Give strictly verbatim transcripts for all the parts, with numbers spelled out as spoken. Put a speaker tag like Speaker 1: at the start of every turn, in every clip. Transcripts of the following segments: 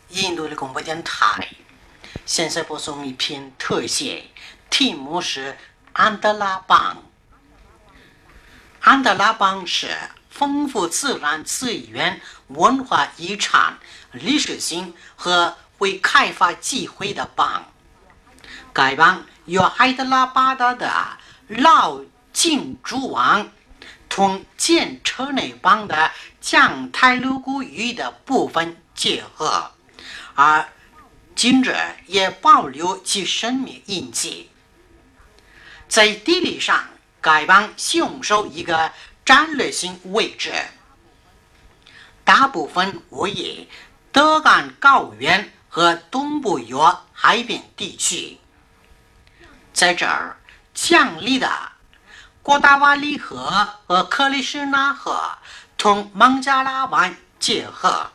Speaker 1: 印度的广播电台。现在播送一篇特写，题目是安德拉邦。安德拉邦是丰富自然资源、文化遗产、历史性和未开发机会的邦。该邦由海德拉巴达的老金主王同建车内邦的降泰卢古语的部分结合，而今日也保留其生命印记。在地理上，该邦享受一个战略性位置，大部分位于德干高原和东部约海边地区。在这儿，强力的郭达瓦里河和克里什纳河同孟加拉湾结合。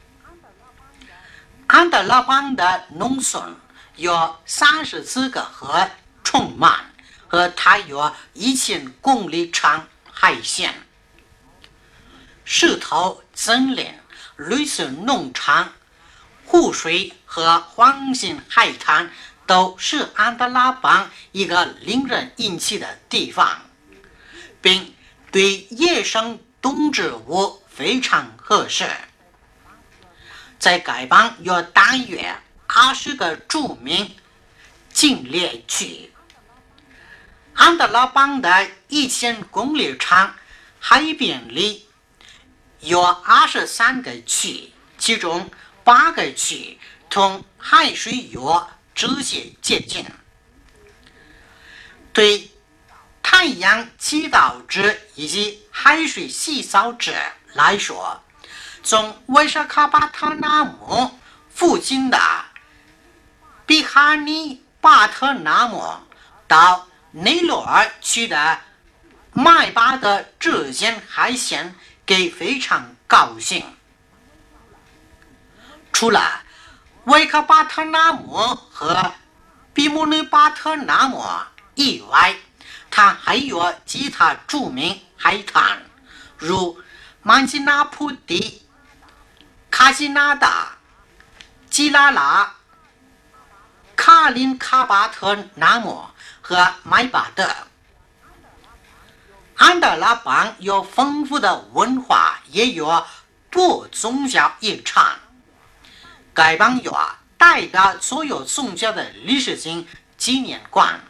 Speaker 1: 安德拉邦的农村有三十四个河充满，和它有一千公里长海线。石头森林、绿色农场、湖水和黄金海滩都是安德拉邦一个令人引起的地方，并对野生动植物非常合适。在该邦有大约二十个著名禁猎区。安德拉邦的一千公里长海边里有二十三个区，其中八个区同海水有直接接近。对太阳祈祷者以及海水洗澡者来说，从威沙卡巴特纳姆附近的比哈尼巴特纳姆到内罗尔区的麦巴德之间海线给非常高兴。除了维卡巴特纳姆和比姆内巴特纳姆以外，它还有其他著名海滩，如曼吉纳普蒂、卡吉纳达、基拉拉、卡林卡巴特纳姆和麦巴德。安德拉邦有丰富的文化，也有多宗教遗产。该邦有代表所有宗教的历史性纪念馆，